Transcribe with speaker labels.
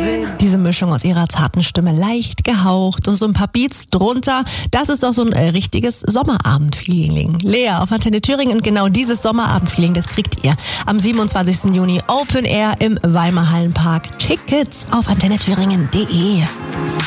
Speaker 1: Diese Mischung aus ihrer zarten Stimme, leicht gehaucht und so ein paar Beats drunter, das ist doch so ein richtiges Sommerabend-Feeling. Lea auf Antenne Thüringen, und genau dieses Sommerabend-Feeling, das kriegt ihr am 27. Juni Open Air im Weimar Hallenpark. Tickets auf antennethüringen.de.